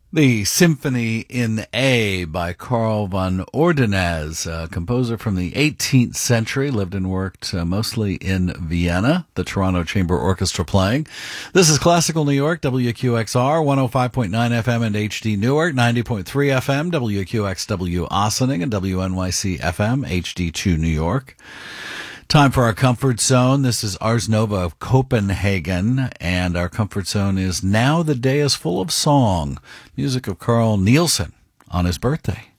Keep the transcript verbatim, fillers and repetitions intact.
The Symphony in A by Carl von Ordonez, a composer from the eighteenth century, lived and worked uh, mostly in Vienna, the Toronto Chamber Orchestra playing. This is Classical New York, W Q X R, one oh five point nine F M and H D Newark, ninety point three F M, W Q X W Ossining, and W N Y C F M, H D two New York. Time for our Comfort Zone. This is Ars Nova of Copenhagen, and our Comfort Zone is Now the Day is Full of Song, music of Carl Nielsen on his birthday.